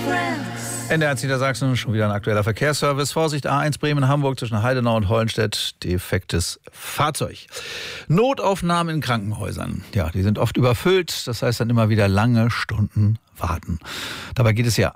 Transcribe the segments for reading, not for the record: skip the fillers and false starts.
NDR Niedersachsen, schon wieder ein aktueller Verkehrsservice. Vorsicht, A1 Bremen-Hamburg zwischen Heidenau und Hollenstedt, defektes Fahrzeug. Notaufnahmen in Krankenhäusern, ja, die sind oft überfüllt, das heißt dann immer wieder lange Stunden warten. Dabei geht es ja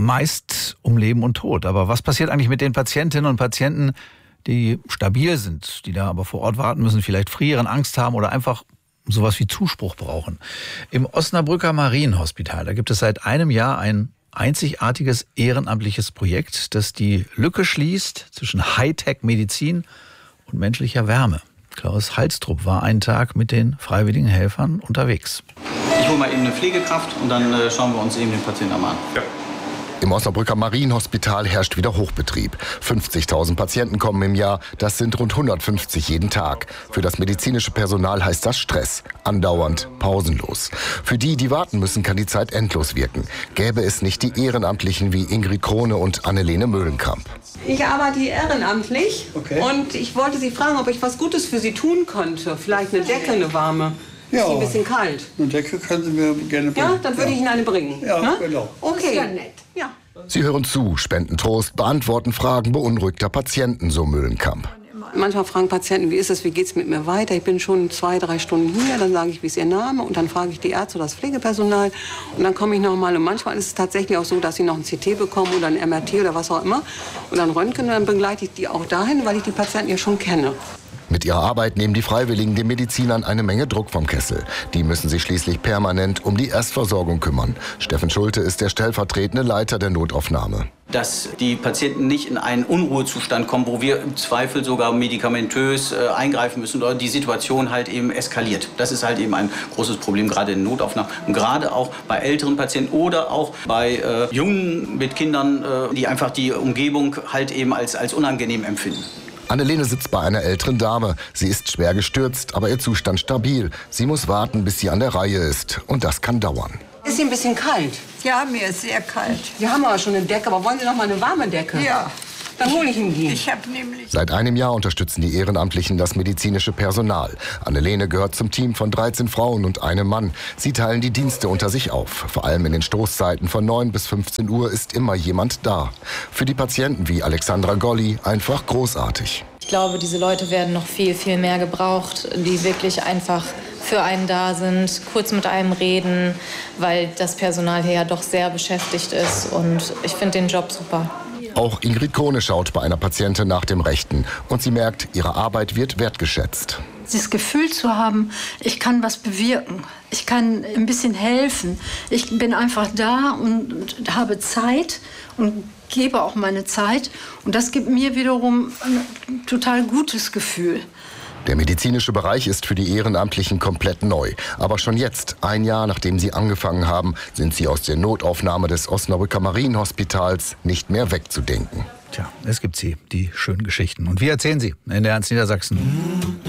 meist um Leben und Tod. Aber was passiert eigentlich mit den Patientinnen und Patienten, die stabil sind, die da aber vor Ort warten müssen, vielleicht frieren, Angst haben oder einfach sowas wie Zuspruch brauchen? Im Osnabrücker Marienhospital, da gibt es seit einem Jahr ein einzigartiges ehrenamtliches Projekt, das die Lücke schließt zwischen Hightech-Medizin und menschlicher Wärme. Klaus Halstrup war einen Tag mit den freiwilligen Helfern unterwegs. Ich hole mal eben eine Pflegekraft und dann schauen wir uns eben den Patienten einmal an. Ja. Im Osnabrücker Marienhospital herrscht wieder Hochbetrieb. 50.000 Patienten kommen im Jahr, das sind rund 150 jeden Tag. Für das medizinische Personal heißt das Stress, andauernd, pausenlos. Für die, die warten müssen, kann die Zeit endlos wirken. Gäbe es nicht die Ehrenamtlichen wie Ingrid Krone und Annelene Möhlenkamp. Ich arbeite hier ehrenamtlich und ich wollte Sie fragen, ob ich was Gutes für Sie tun konnte. Vielleicht eine Decke, eine warme. Ja, ist ein bisschen kalt. Eine Decke können Sie mir gerne bringen. Ja, dann würde ich Ihnen eine bringen. Ja, ne? genau. Okay. Das ist ja nett. Ja. Sie hören zu, spenden Trost, beantworten Fragen beunruhigter Patienten, so Möhlenkamp. Manchmal fragen Patienten, wie ist es, wie geht es mit mir weiter? Ich bin schon 2-3 Stunden hier, dann sage ich, wie ist Ihr Name? Und dann frage ich die Ärzte oder das Pflegepersonal. Und dann komme ich noch mal. Und manchmal ist es tatsächlich auch so, dass sie noch ein CT bekommen oder ein MRT oder was auch immer. Und dann Röntgen und dann begleite ich die auch dahin, weil ich die Patienten ja schon kenne. Mit ihrer Arbeit nehmen die Freiwilligen den Medizinern eine Menge Druck vom Kessel. Die müssen sich schließlich permanent um die Erstversorgung kümmern. Steffen Schulte ist der stellvertretende Leiter der Notaufnahme. Dass die Patienten nicht in einen Unruhezustand kommen, wo wir im Zweifel sogar medikamentös eingreifen müssen oder die Situation halt eben eskaliert. Das ist halt eben ein großes Problem, gerade in Notaufnahmen. Und gerade auch bei älteren Patienten oder auch bei Jungen mit Kindern, die einfach die Umgebung halt eben als unangenehm empfinden. Annelene sitzt bei einer älteren Dame. Sie ist schwer gestürzt, aber ihr Zustand stabil. Sie muss warten, bis sie an der Reihe ist. Und das kann dauern. Ist Sie ein bisschen kalt? Ja, mir ist sehr kalt. Wir haben aber schon eine Decke, aber wollen Sie noch mal eine warme Decke? Ja. Dann hole ich Ihnen die. Ich habe nämlich... Seit einem Jahr unterstützen die Ehrenamtlichen das medizinische Personal. Annelene gehört zum Team von 13 Frauen und einem Mann. Sie teilen die Dienste unter sich auf. Vor allem in den Stoßzeiten von 9 bis 15 Uhr ist immer jemand da. Für die Patienten wie Alexandra Golli einfach großartig. Ich glaube, diese Leute werden noch viel, viel mehr gebraucht, die wirklich einfach für einen da sind, kurz mit einem reden, weil das Personal hier ja doch sehr beschäftigt ist. Und ich finde den Job super. Auch Ingrid Krone schaut bei einer Patientin nach dem Rechten und sie merkt, ihre Arbeit wird wertgeschätzt. Das Gefühl zu haben, ich kann was bewirken, ich kann ein bisschen helfen. Ich bin einfach da und habe Zeit und gebe auch meine Zeit. Und das gibt mir wiederum ein total gutes Gefühl. Der medizinische Bereich ist für die Ehrenamtlichen komplett neu. Aber schon jetzt, ein Jahr nachdem sie angefangen haben, sind sie aus der Notaufnahme des Osnabrücker Marienhospitals nicht mehr wegzudenken. Tja, es gibt sie, die schönen Geschichten. Und wir erzählen sie in NDR Niedersachsen.